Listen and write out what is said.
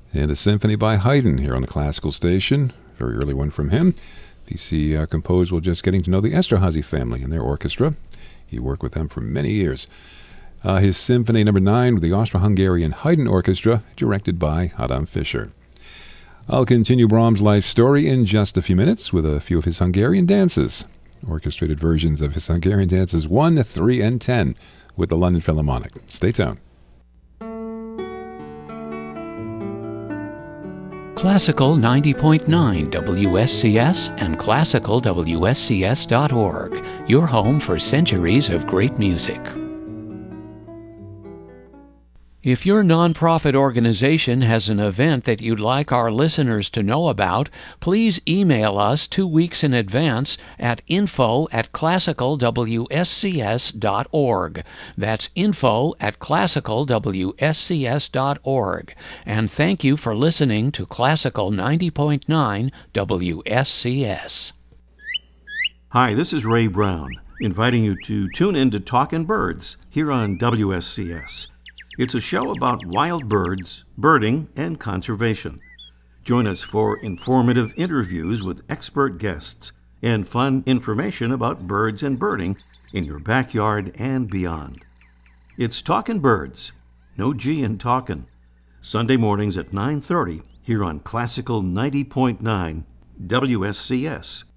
And a symphony by Haydn here on the Classical Station. Very early one from him. P.C. composed while just getting to know the Esterhazy family and their orchestra. He worked with them for many years. His Symphony No. 9 with the Austro-Hungarian Haydn Orchestra, directed by Adam Fischer. I'll continue Brahms' life story in just a few minutes with a few of his Hungarian dances. Orchestrated versions of his Hungarian dances 1, 3, and 10 with the London Philharmonic. Stay tuned. Classical 90.9 WSCS and classicalwscs.org, your home for centuries of great music. If your nonprofit organization has an event that you'd like our listeners to know about, please email us 2 weeks in advance at info@classicalwscs.org. That's info@classicalwscs.org. And thank you for listening to Classical 90.9 WSCS. Hi, this is Ray Brown, inviting you to tune in to Talkin' Birds here on WSCS. It's a show about wild birds, birding, and conservation. Join us for informative interviews with expert guests and fun information about birds and birding in your backyard and beyond. It's Talkin' Birds, no G in talkin', Sunday mornings at 9:30 here on Classical 90.9 WSCS.